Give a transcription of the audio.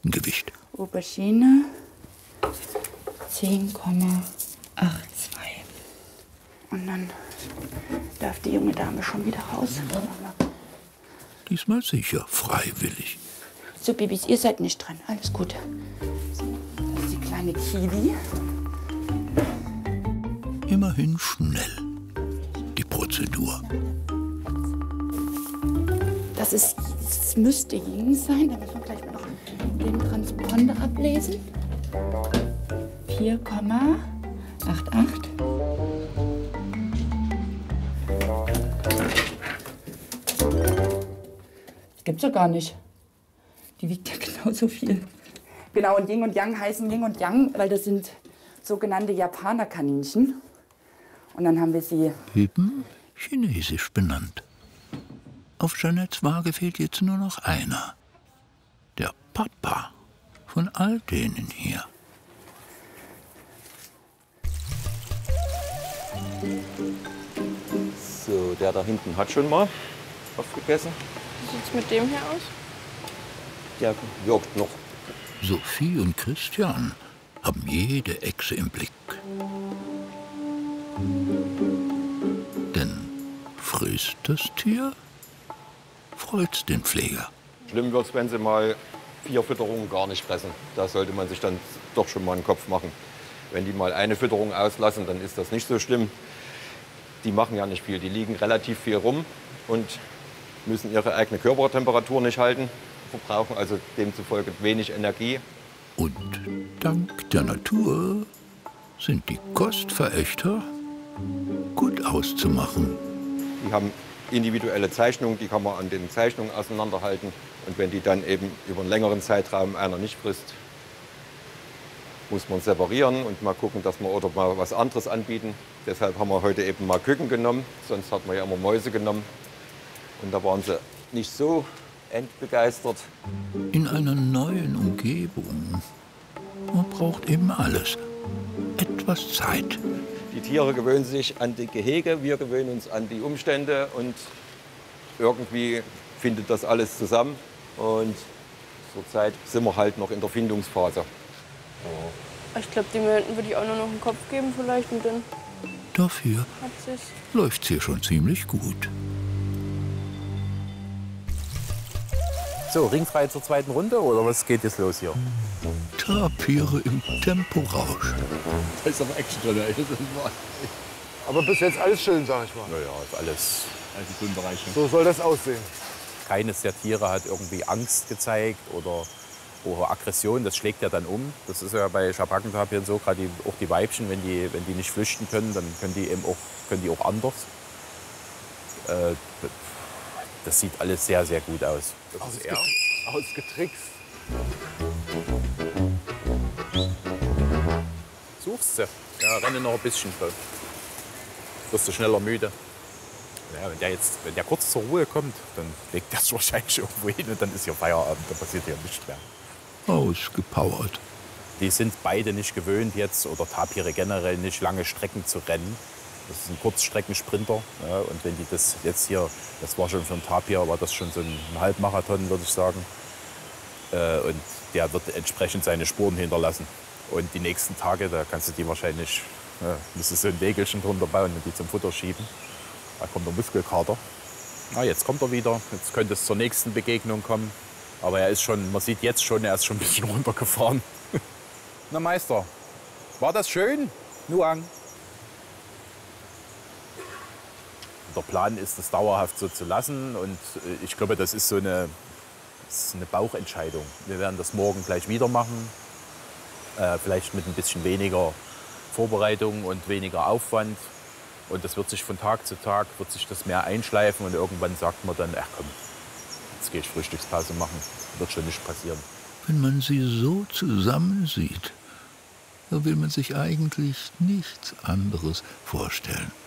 Listengewicht. Aubergine 10,82. Und dann darf die junge Dame schon wieder raus. Diesmal sicher freiwillig. So, Babys, ihr seid nicht dran. Alles gut. So, das ist die kleine Kiwi. Immerhin schnell, die Prozedur. Das müsste Yin sein. Da müssen wir gleich mal noch den Transponder ablesen. 4,88. Das gibt's ja gar nicht. Die wiegt ja genauso viel. Genau, und Yin und Yang heißen Yin und Yang, weil das sind sogenannte Japanerkaninchen. Und dann haben wir sie Eben chinesisch benannt. Auf Jeanettes Waage fehlt jetzt nur noch einer. Der Papa von all denen hier. So, der da hinten hat schon mal aufgegessen. Wie sieht's mit dem hier aus? Der wirkt noch. Sophie und Christian haben jede Echse im Blick. Denn frisst das Tier, freut's den Pfleger. Schlimm wird's, wenn sie mal 4 Fütterungen gar nicht fressen. Da sollte man sich dann doch schon mal einen Kopf machen. Wenn die mal eine Fütterung auslassen, dann ist das nicht so schlimm. Die machen ja nicht viel. Die liegen relativ viel rum und müssen ihre eigene Körpertemperatur nicht halten, verbrauchen also demzufolge wenig Energie. Und dank der Natur sind die Kostverächter gut auszumachen. Die haben individuelle Zeichnungen, die kann man an den Zeichnungen auseinanderhalten. Und wenn die dann eben über einen längeren Zeitraum einer nicht frisst, muss man separieren und mal gucken, dass wir oder mal was anderes anbieten. Deshalb haben wir heute eben mal Küken genommen, sonst hat man ja immer Mäuse genommen. Und da waren sie nicht so endbegeistert. In einer neuen Umgebung. Man braucht eben alles. Etwas Zeit. Die Tiere gewöhnen sich an die Gehege, wir gewöhnen uns an die Umstände und irgendwie findet das alles zusammen. Und zurzeit sind wir halt noch in der Findungsphase. Ich glaube, dem hier hinten würde ich auch nur noch einen Kopf geben vielleicht und dann Dafür hat sich's. läuft's hier schon ziemlich gut. So, ringfrei zur zweiten Runde oder was geht jetzt los hier? Tapire im Temporausch. Da ist aber Action drin. Aber bis jetzt alles schön, sag ich mal. Naja, ist alles Grundbereiche. So soll das aussehen. Keines der Tiere hat irgendwie Angst gezeigt oder Aggression. Das schlägt ja dann um. Das ist ja bei Schabrakentapiren so, gerade auch die Weibchen, wenn die nicht flüchten können, dann können die auch anders. Das sieht alles sehr, sehr gut aus. Ausgetrickst. Suchst du? Ja, renne noch ein bisschen. Wirst du schneller müde. Ja, wenn der kurz zur Ruhe kommt, dann legt der sich wahrscheinlich irgendwo hin und dann ist hier Feierabend, dann passiert hier nichts mehr. Ausgepowert. Die sind beide nicht gewöhnt jetzt, oder Tapire generell nicht, lange Strecken zu rennen. Das ist ein Kurzstreckensprinter. Ja, und wenn die das jetzt hier, das war schon für einen Tapir, war das schon so ein Halbmarathon, würde ich sagen. Und der wird entsprechend seine Spuren hinterlassen. Und die nächsten Tage, da kannst du die wahrscheinlich, müsstest du so ein Wägelchen drunter bauen und die zum Futter schieben. Da kommt der Muskelkater. Na, jetzt kommt er wieder. Jetzt könnte es zur nächsten Begegnung kommen. Aber er ist schon, man sieht jetzt schon, er ist schon ein bisschen runtergefahren. Na Meister, war das schön? Nuang. Der Plan ist, das dauerhaft so zu lassen. Und ich glaube, das ist eine Bauchentscheidung. Wir werden das morgen gleich wieder machen. Vielleicht mit ein bisschen weniger Vorbereitung und weniger Aufwand. Und das wird sich von Tag zu Tag wird sich das mehr einschleifen. Und irgendwann sagt man dann, ach komm, jetzt gehe ich Frühstückspause machen. Wird schon nicht passieren. Wenn man sie so zusammensieht, da will man sich eigentlich nichts anderes vorstellen.